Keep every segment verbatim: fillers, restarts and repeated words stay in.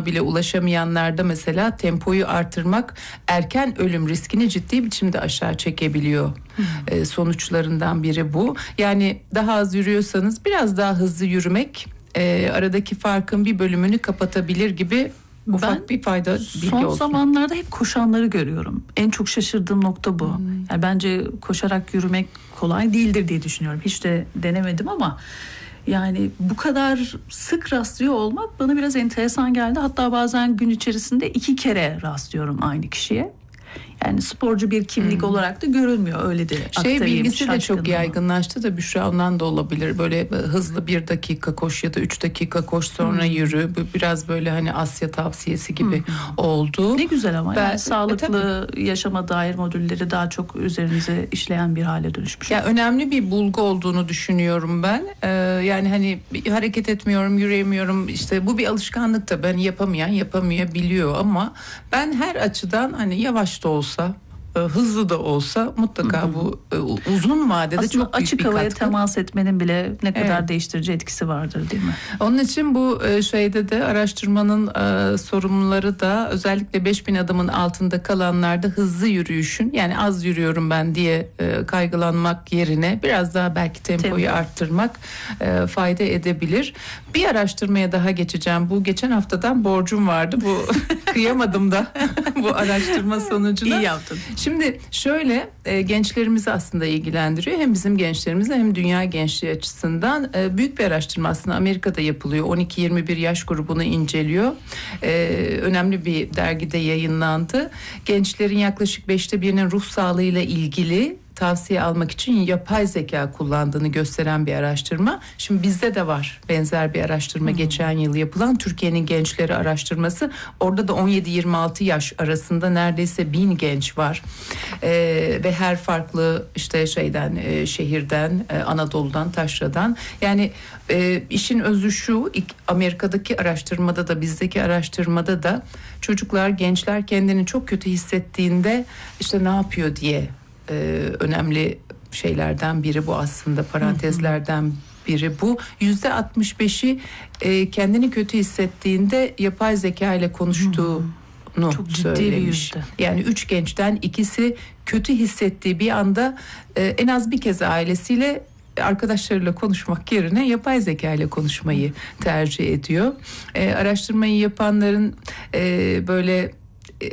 bile ulaşamayanlarda mesela tempoyu artırmak erken ölüm riskini ciddi biçimde aşağı çekebiliyor. Ee, sonuçlarından biri bu. Yani daha az yürüyorsanız biraz daha hızlı yürümek e, aradaki farkın bir bölümünü kapatabilir gibi ufak ben bir fayda bilgi son olsun. zamanlarda hep koşanları görüyorum. En çok şaşırdığım nokta bu. Hmm. Yani bence koşarak yürümek kolay değildir diye düşünüyorum. Hiç de denemedim ama yani bu kadar sık rastlıyor olmak bana biraz enteresan geldi. Hatta bazen gün içerisinde iki kere rastlıyorum aynı kişiye. Yani sporcu bir kimlik hmm. olarak da görülmüyor, öyle de şey bilgisi de çok ama. yaygınlaştı da Büşra, ondan da olabilir. Böyle hızlı bir dakika koş ya da üç dakika koş sonra hmm. yürü. Bu biraz böyle hani Asya tavsiyesi gibi hmm. oldu. Ne güzel ama ben, yani sağlıklı e, yaşama dair modülleri daha çok üzerinize işleyen bir hale dönüşmüş. Ya önemli bir bulgu olduğunu düşünüyorum ben. Ee, yani hani hareket etmiyorum, yürüyemiyorum. İşte bu bir alışkanlık da, ben yapamayan yapamayabiliyor ama ben her açıdan hani yavaş da olsa, hızlı da olsa mutlaka hı hı. bu uzun vadede aslında çok büyük açık bir havaya katkı. temas etmenin bile ne kadar evet. değiştirici etkisi vardır, değil mi? Onun için bu şeyde de araştırmanın e, sorumluları da özellikle beş bin adımın altında kalanlarda hızlı yürüyüşün, yani az yürüyorum ben diye e, kaygılanmak yerine biraz daha belki tempoyu Tempo. arttırmak e, fayda edebilir. Bir araştırmaya daha geçeceğim. Bu geçen haftadan borcum vardı. Bu kıyamadım da bu araştırma sonucuna. İyi yaptın. Şimdi şöyle, e, gençlerimizi aslında ilgilendiriyor. Hem bizim gençlerimizi hem dünya gençliği açısından e, büyük bir araştırma aslında Amerika'da yapılıyor. on iki yirmi bir yaş grubunu inceliyor. E, önemli bir dergide yayınlandı. Gençlerin yaklaşık beşte birinin ruh sağlığıyla ilgili tavsiye almak için yapay zeka kullandığını gösteren bir araştırma. Şimdi bizde de var benzer bir araştırma, hmm. geçen yıl yapılan Türkiye'nin gençleri araştırması. Orada da on yedi yirmi altı yaş arasında neredeyse bin genç var. Ee, ve her farklı işte şeyden, e, şehirden, e, Anadolu'dan, taşradan. Yani e, işin özü şu, ilk Amerika'daki araştırmada da bizdeki araştırmada da çocuklar, gençler kendini çok kötü hissettiğinde işte ne yapıyor diye Ee, önemli şeylerden biri bu aslında, parantezlerden biri bu. Yüzde altmış beşi e, kendini kötü hissettiğinde yapay zeka ile konuştuğunu çok söylemiş. Yani üç gençten ikisi kötü hissettiği bir anda e, en az bir kez ailesiyle, arkadaşlarıyla konuşmak yerine yapay zeka ile konuşmayı tercih ediyor. E, araştırmayı yapanların e, böyle e,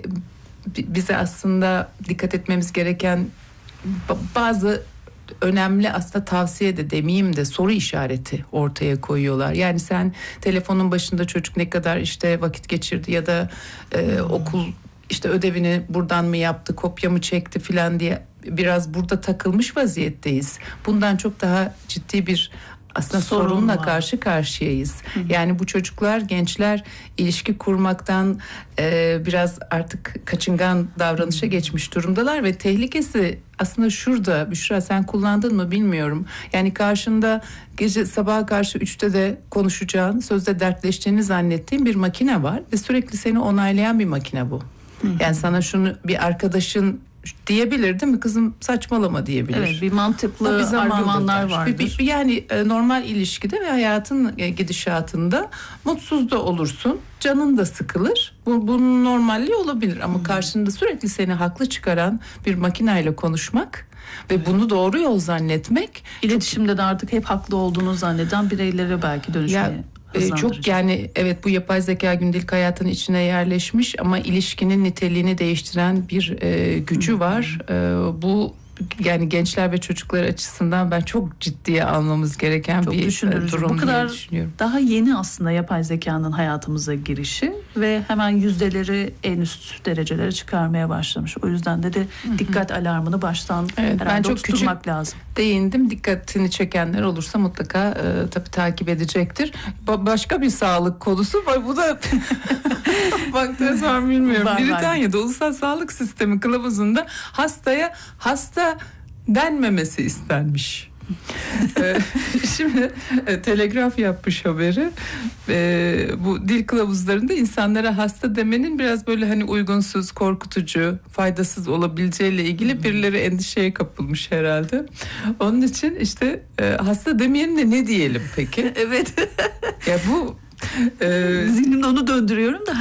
bize aslında dikkat etmemiz gereken bazı önemli, aslında tavsiye de demeyeyim de soru işareti ortaya koyuyorlar. Yani sen telefonun başında çocuk ne kadar işte vakit geçirdi ya da e, hmm. okul işte ödevini buradan mı yaptı, kopya mı çekti filan diye biraz burada takılmış vaziyetteyiz. Bundan çok daha ciddi bir aslında Sorun sorunla var. karşı karşıyayız. Hı hı. Yani bu çocuklar, gençler ilişki kurmaktan e, biraz artık kaçıngan davranışa hı. geçmiş durumdalar ve tehlikesi aslında şurada. Büşra, sen kullandın mı bilmiyorum. Yani karşında gece sabaha karşı üçte de konuşacağın, sözde dertleştiğini zannettiğin bir makine var ve sürekli seni onaylayan bir makine bu. Hı hı. Yani sana şunu bir arkadaşın diyebilir değil mi? Kızım saçmalama diyebilir. Evet, bir mantıklı bir argümanlar vardır. Bir, bir, yani e, normal ilişkide ve hayatın e, gidişatında mutsuz da olursun. Canın da sıkılır. Bu, bunun normalliği olabilir ama hmm. karşında sürekli seni haklı çıkaran bir makineyle konuşmak ve evet. bunu doğru yol zannetmek. İletişimde çok... de artık hep haklı olduğunu zanneden bireylere belki dönüşmeye. Ya, çok yani evet, bu yapay zeka gündelik hayatın içine yerleşmiş ama ilişkinin niteliğini değiştiren bir e, gücü var. E, bu yani gençler ve çocuklar açısından ben çok ciddiye almamız gereken çok bir durum Bu kadar diye düşünüyorum. Daha yeni aslında yapay zekanın hayatımıza girişi ve hemen yüzdeleri en üst derecelere çıkarmaya başlamış. O yüzden de de Hı-hı. dikkat alarmını baştan evet, herhalde ben çok oturtmak küçük lazım. Değindim. Dikkatini çekenler olursa mutlaka e, tabii takip edecektir. Ba- başka bir sağlık konusu var. Bu da baktığınız var mı bilmiyorum. Var, Britanya'da var. Ulusal Sağlık Sistemi kılavuzunda hastaya hasta denmemesi istenmiş. Şimdi e, Telegraf yapmış haberi. E, bu dil kılavuzlarında insanlara hasta demenin biraz böyle hani uygunsuz, korkutucu, faydasız olabileceğiyle ilgili birileri endişeye kapılmış herhalde. Onun için işte e, hasta demeyelim de ne diyelim peki? Evet. Ya bu e, zihnimde onu döndürüyorum da